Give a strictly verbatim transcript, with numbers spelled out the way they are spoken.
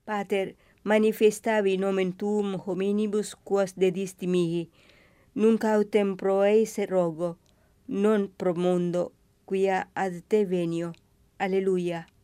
Pater, manifestavi nomen tuum hominibus quos dedisti mihi, nunc autem pro eis rogo, non pro mundo, quia ad te venio. Alleluia.